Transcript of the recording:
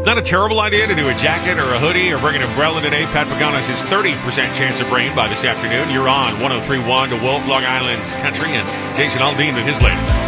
Not a terrible idea to do a jacket or a hoodie or bring an umbrella today. Pat Pagano says 30% chance of rain by this afternoon. You're on 103.1 to Wolf, Long Island's Country, and Jason Aldean with his latest.